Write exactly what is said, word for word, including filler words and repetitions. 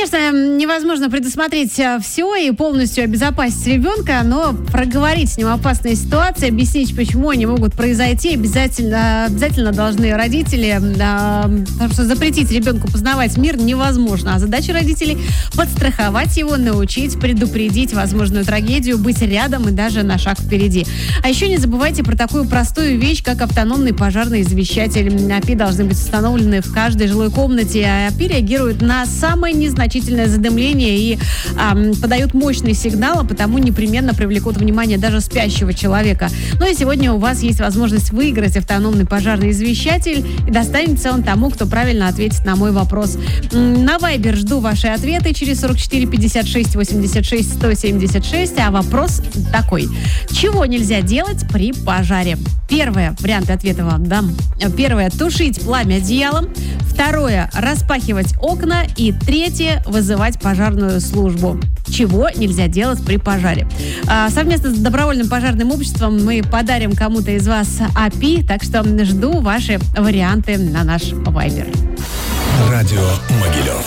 Конечно, невозможно предусмотреть все и полностью обезопасить ребенка, но проговорить с ним опасные ситуации, объяснить, почему они могут произойти, обязательно, обязательно должны родители, да, потому что запретить ребенку познавать мир невозможно. А задача родителей – подстраховать его, научить, предупредить возможную трагедию, быть рядом и даже на шаг впереди. А еще не забывайте про такую простую вещь, как автономный пожарный извещатель. АПИ должны быть установлены в каждой жилой комнате. А АПИ реагирует на самое незначительное значительное задымление и а, подают мощный сигнал, а потому непременно привлекут внимание даже спящего человека. Ну и сегодня у вас есть возможность выиграть автономный пожарный извещатель, и достанется он тому, кто правильно ответит на мой вопрос. На Viber жду ваши ответы через сорок четыре пятьдесят шесть восемьдесят шесть сто семьдесят шесть, а вопрос такой. Чего нельзя делать при пожаре? Первое, варианты ответа вам дам. Первое, тушить пламя одеялом. Второе, распахивать окна. И третье, вызывать пожарную службу. Чего нельзя делать при пожаре? А, совместно с добровольным пожарным обществом мы подарим кому-то из вас АПИ, так что жду ваши варианты на наш Viber. Радио Могилев.